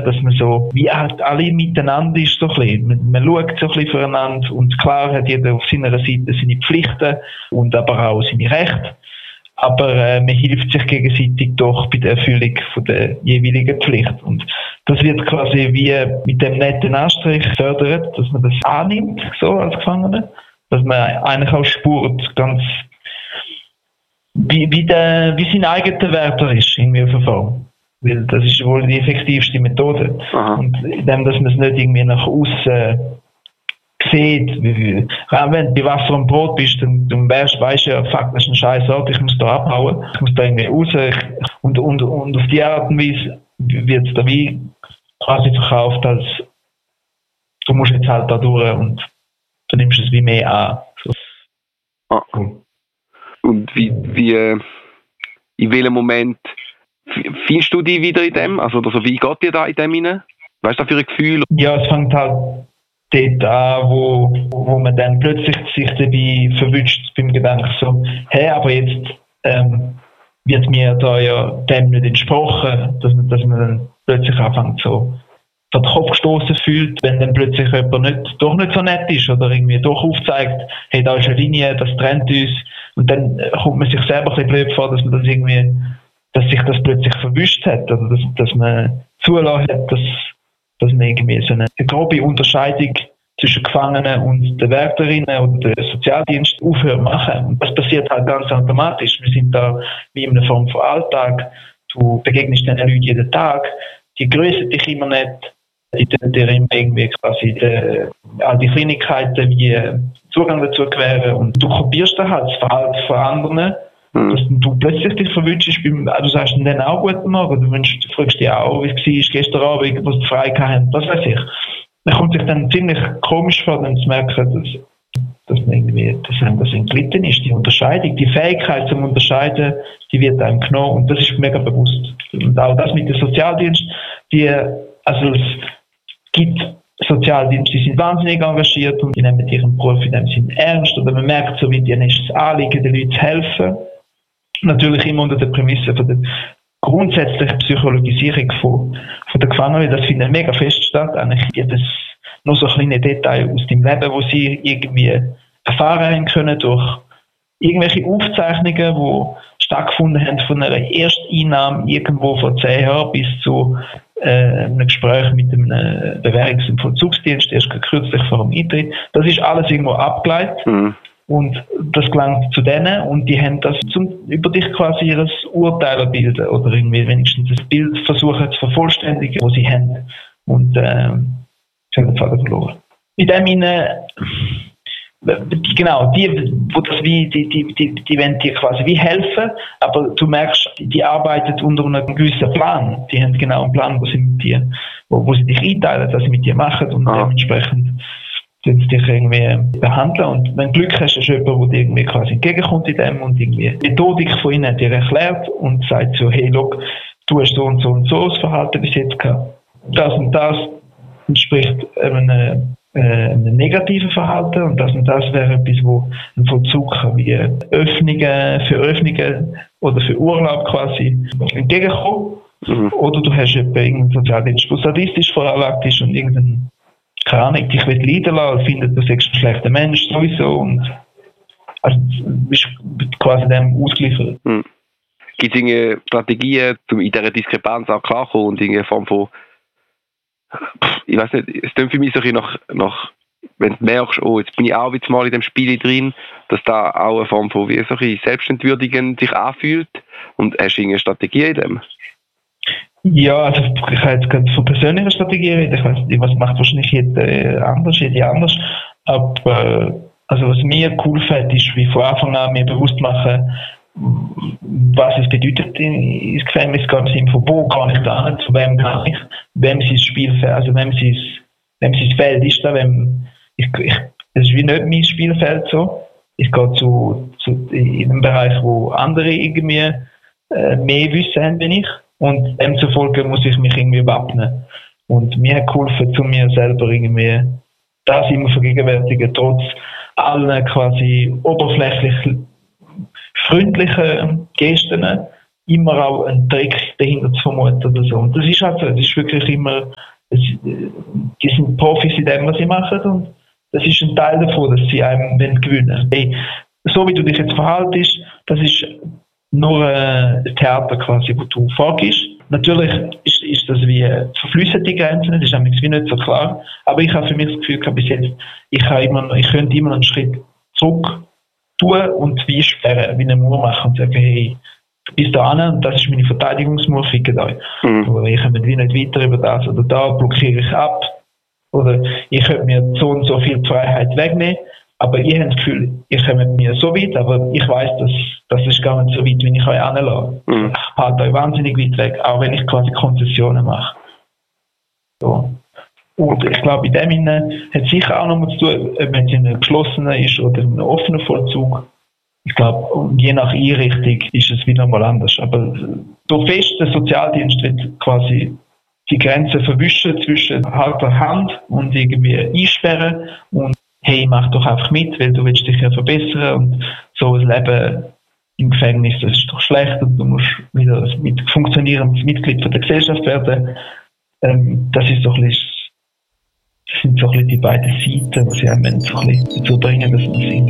dass man so, wie halt alle miteinander ist, so ein bisschen. Man schaut so ein bisschen füreinander und klar hat jeder auf seiner Seite seine Pflichten und aber auch seine Rechte. Aber man hilft sich gegenseitig doch bei der Erfüllung von der jeweiligen Pflicht. Und das wird quasi wie mit dem netten Anstrich gefördert, dass man das annimmt, so als Gefangener. Dass man eigentlich auch spürt, ganz wie sein eigener Wert ist, in irgendeiner Form. Weil das ist wohl die effektivste Methode. Aha. Und indem, dass man es nicht irgendwie nach außen sieht, wenn du bei Wasser und Brot bist, dann weißt du ja, fuck, das ist ein scheiß Ort, ich muss da abhauen, ich muss da irgendwie raus. Und auf die Art und Weise wird es da wie quasi verkauft, als du musst jetzt halt da durch und du nimmst es wie mehr an. So. Ah. Und wie in welchem Moment findest du dich wieder in dem? Also wie geht dir da in dem rein? Weißt du da für ein Gefühl? Ja, es fängt halt dort an, wo man dann plötzlich sich dabei verwünscht beim Gedanken so, hey, aber jetzt wird mir da ja dem nicht entsprochen, dass man dann plötzlich anfängt so vor den Kopf gestoßen fühlt, wenn dann plötzlich jemand doch nicht so nett ist oder irgendwie doch aufzeigt, hey, da ist eine Linie, das trennt uns, und dann kommt man sich selber ein bisschen blöd vor, dass man das irgendwie, dass sich das plötzlich verwischt hat, oder dass man zulassen hat, dass man irgendwie so eine grobe Unterscheidung zwischen Gefangenen und den Wärterinnen oder den Sozialdienst aufhört machen. Und das passiert halt ganz automatisch. Wir sind da wie in einer Form von Alltag. Du begegnest diesen Leuten jeden Tag. Die grüßen dich immer nicht. Die tun dir immer irgendwie quasi all die Kleinigkeiten wie Zugang dazu gewähren. Und du kopierst dann halt das Verhalten von anderen. Dass du plötzlich dich verwünschst, du sagst dann auch guten Morgen, du fragst dich auch, wie es war gestern Abend, was die frei hatten, was weiß ich. Man kommt sich dann ziemlich komisch vor, dann zu merken, dass man irgendwie, dass einem das entglitten ist, die Unterscheidung, die Fähigkeit zum Unterscheiden, die wird einem genommen, und das ist mega bewusst. Und auch das mit dem Sozialdienst, also es gibt Sozialdienste, die sind wahnsinnig engagiert und die nehmen ihren Beruf in dem Sinn ernst, oder man merkt so, wie denen ist das Anliegen, den Leuten zu helfen. Natürlich immer unter der Prämisse von der grundsätzlichen Psychologisierung von der Gefangenen. Das findet mega fest statt. Eigentlich gibt es nur so kleine Details aus dem Leben, wo sie irgendwie erfahren haben können durch irgendwelche Aufzeichnungen, die stattgefunden haben von einer Ersteinnahme irgendwo vor 10 Jahren bis zu einem Gespräch mit einem Bewährungs- und Vollzugsdienst, erst kürzlich vor dem Eintritt. Das ist alles irgendwo abgeleitet. Und das gelangt zu denen, und die haben das über dich quasi ihr Urteil bilden oder irgendwie wenigstens das Bild versuchen zu vervollständigen, das sie haben. Und sie haben den Faden verloren. In dem Sinne, genau, die wollen dir quasi wie helfen, aber du merkst, die arbeiten unter einem gewissen Plan. Die haben genau einen Plan, wo sie dich einteilen, was sie mit dir machen, und dementsprechend dich irgendwie behandeln. Und wenn du Glück hast, ist jemand, der dir irgendwie quasi entgegenkommt in dem und irgendwie die Methodik von ihnen dir erklärt und sagt so, hey, look, du hast so und so und so das Verhalten bis jetzt gehabt. Das und das entspricht einem negativen Verhalten, und das wäre etwas, wo ein Vollzug kann, wie Öffnungen oder für Urlaub quasi entgegenkommen. Oder du hast irgendeinen Sozialdienst, der sadistisch veranlagt ist und irgendeinen, keine Ahnung, dich will leiden lassen, findet, du seist ein schlechter Mensch sowieso, und also bist quasi dem ausgeliefert. Gibt es irgendwelche Strategien, um in dieser Diskrepanz auch klarzukommen und irgendeine Form von, ich weiß nicht, es klingt für mich so ein bisschen nach, wenn du merkst, oh, jetzt bin ich auch wieder mal in dem Spiel drin, dass da auch eine Form von wie so ein selbstentwürdigend sich anfühlt, und hast du irgendeine Strategie in dem? Ja, also ich habe jetzt gerade von persönlicher Strategie reden. Ich weiß nicht, was macht wahrscheinlich jede anders. Aber also was mir geholfen hat, ist wie von Anfang an mir bewusst machen, was es bedeutet, ins Gefängnis zu gehen, im Sinne von wo kann ich da hin, zu wem kann ich, wem sein Spielfeld, also wem sein Feld ist da, das ist wie nicht mein Spielfeld so. Ich gehe in einem Bereich, wo andere irgendwie mehr Wissen haben wie ich. Und demzufolge muss ich mich irgendwie wappnen. Und mir hat geholfen, zu mir selber irgendwie das immer vergegenwärtigen, trotz allen quasi oberflächlich freundlichen Gesten, immer auch einen Trick dahinter zu vermuten oder so. Und das ist halt so, das ist wirklich immer, die sind Profis in dem, was sie machen, und das ist ein Teil davon, dass sie einem gewinnen. Hey, so wie du dich jetzt verhaltest, das ist nur ein Theater quasi, wo du vorgibst. Natürlich ist das wie verflüssen die Grenzen, das ist nämlich wie nicht so klar. Aber ich habe für mich das Gefühl gehabt, bis jetzt, ich könnte immer einen Schritt zurück tun und wie sperren, wie eine Mauer machen und sagen, hey, bis dahin, und das ist meine Verteidigungsmauer, fickt euch. Oder ich komme wie nicht weiter über das, oder da blockiere ich ab. Oder ich könnte mir so und so viel Freiheit wegnehmen, aber ihr habt das Gefühl, ihr kommt mir so weit, aber ich weiss, das ist gar nicht so weit, wie ich euch anlasse. Ich halte euch wahnsinnig weit weg, auch wenn ich quasi Konzessionen mache. So. Und ich glaube, in dem Sinne hat es sicher auch noch zu tun, ob man in einem geschlossenen ist oder in einem offenen Vollzug. Ich glaube, je nach Einrichtung ist es wieder mal anders. Aber so fest der Sozialdienst wird quasi die Grenzen verwischen zwischen halber Hand und irgendwie einsperren und hey, mach doch einfach mit, weil du willst dich ja verbessern und so ein Leben im Gefängnis, das ist doch schlecht und du musst wieder ein funktionierendes Mitglied von der Gesellschaft werden. Das ist doch ein bisschen, das sind so ein bisschen die beiden Seiten, die sie einem so ein bisschen dazu bringen, dass man sie